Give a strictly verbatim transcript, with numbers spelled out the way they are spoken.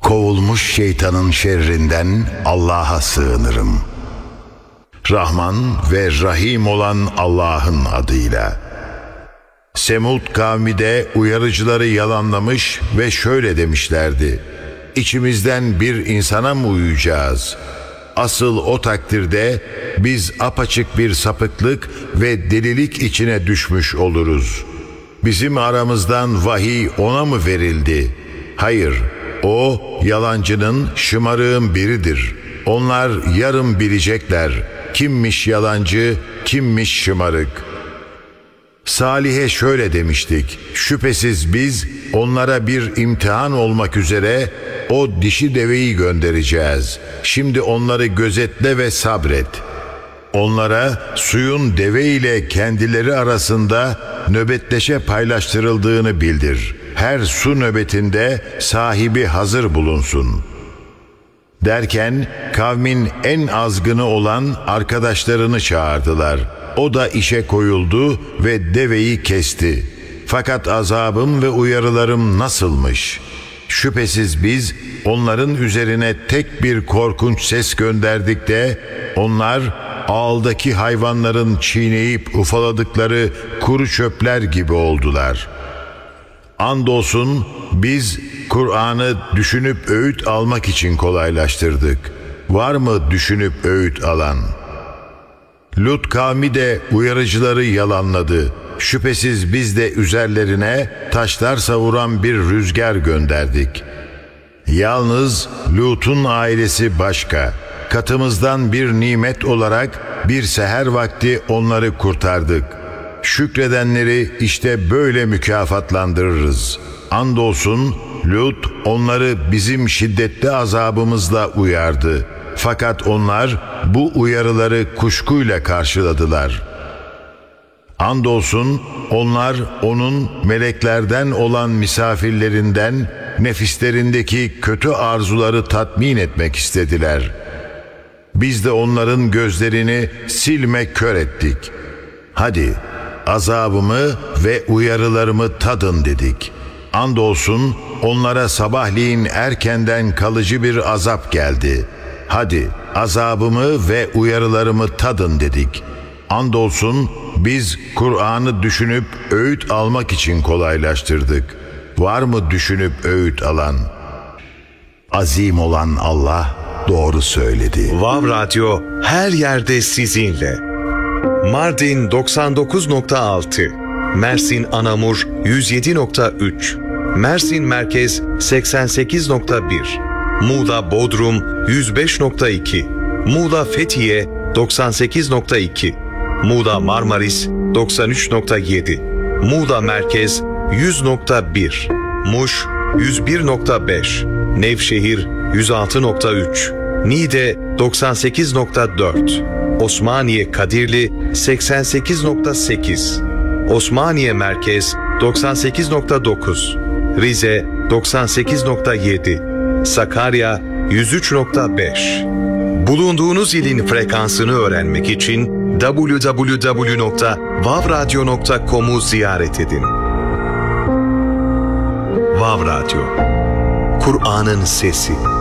kovulmuş şeytanın şerrinden Allah'a sığınırım. Rahman ve Rahim olan Allah'ın adıyla. Semud kavmi de uyarıcıları yalanlamış ve şöyle demişlerdi: İçimizden bir insana mı uyacağız? Asıl o takdirde biz apaçık bir sapıklık ve delilik içine düşmüş oluruz. Bizim aramızdan vahiy ona mı verildi? Hayır, o yalancının, şımarığın biridir. Onlar yarın bilecekler kimmiş yalancı, kimmiş şımarık. Salih'e şöyle demiştik: şüphesiz biz onlara bir imtihan olmak üzere o dişi deveyi göndereceğiz. Şimdi onları gözetle ve sabret. Onlara suyun deve ile kendileri arasında nöbetleşe paylaştırıldığını bildir. Her su nöbetinde sahibi hazır bulunsun. Derken kavmin en azgını olan arkadaşlarını çağırdılar. O da işe koyuldu ve deveyi kesti. Fakat azabım ve uyarılarım nasılmış? Şüphesiz biz onların üzerine tek bir korkunç ses gönderdik de onlar ağıldaki hayvanların çiğneyip ufaladıkları kuru çöpler gibi oldular. Andolsun biz Kur'an'ı düşünüp öğüt almak için kolaylaştırdık. Var mı düşünüp öğüt alan? Lut kavmi de uyarıcıları yalanladı. Şüphesiz biz de üzerlerine taşlar savuran bir rüzgar gönderdik. Yalnız Lut'un ailesi başka. Katımızdan bir nimet olarak bir seher vakti onları kurtardık. Şükredenleri işte böyle mükafatlandırırız. Andolsun Lut onları bizim şiddetli azabımızla uyardı. Fakat onlar bu uyarıları kuşkuyla karşıladılar. Andolsun onlar onun meleklerden olan misafirlerinden nefislerindeki kötü arzuları tatmin etmek istediler. Biz de onların gözlerini silme kör ettik. Hadi azabımı ve uyarılarımı tadın dedik. Andolsun onlara sabahleyin erkenden kalıcı bir azap geldi. Hadi azabımı ve uyarılarımı tadın dedik. Andolsun biz Kur'an'ı düşünüp öğüt almak için kolaylaştırdık. Var mı düşünüp öğüt alan? Azim olan Allah doğru söyledi. Vav Radyo her yerde sizinle. Mardin doksan dokuz nokta altı, Mersin Anamur yüz yedi nokta üç, Mersin Merkez seksen sekiz nokta bir, Muğla Bodrum yüz beş nokta iki, Muğla Fethiye doksan sekiz nokta iki, Muğla Marmaris doksan üç nokta yedi, Muğla Merkez yüz nokta bir, Muş yüz bir nokta beş, Nevşehir yüz altı nokta üç, Niğde doksan sekiz nokta dört, Osmaniye Kadirli seksen sekiz nokta sekiz, Osmaniye Merkez doksan sekiz nokta dokuz, Rize doksan sekiz nokta yedi, Sakarya yüz üç nokta beş. Bulunduğunuz ilin frekansını öğrenmek için double-u double-u double-u nokta vav radyo nokta com'u ziyaret edin. Vav Radyo, Kur'an'ın sesi.